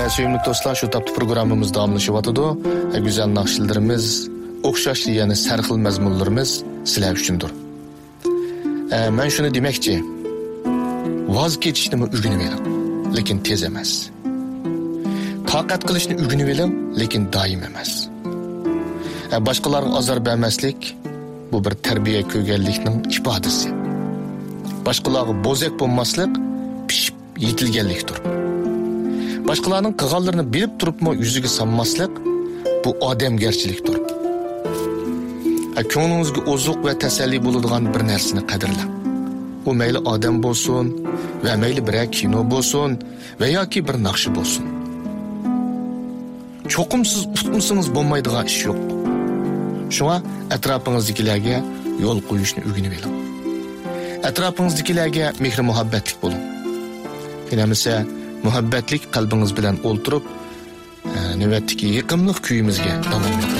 Sevimli dostlar, şu taptı programımız davamlaşıvatıdı. Güzel nakşillerimiz, okşaşlı yani serxil mezmunlarımız sizler üçündür. Ben şunu demekçi, vaz keçishni o'rganib eling, lekin tez emas. Taqat qilishni o'rganib eling, lekin doim emas. Boshqalarga azor bermaslik bu bir tarbiya ko'rganlikning ifodasi. Boshqalarga bo'zak bo'lmaslik pishib yetilganlikdir. Boshqalarning qilganlarini bilib turibmi yuziga solmaslik bu odamgarchilikdir. Ko'nglingizga ozuq va tasalli bo'ladigan bir narsani qadrlang. U mayli odam bo'lsin, va mayli bir kino bo'lsin, va yoki bir naqshi bo'lsin. Cho'qimsiz tutmasangiz bo'lmaydigan ish yo'q. Shunga atrofingizdagilarga yo'l qo'yishni o'rganib oling. Atrofingizdagilarga mehr muhabbatlik bo'ling. Yinamisa muhabbatlik qalbingiz bilan o'ltirib, navbatdagi yiqimli kuyimizga davom eting.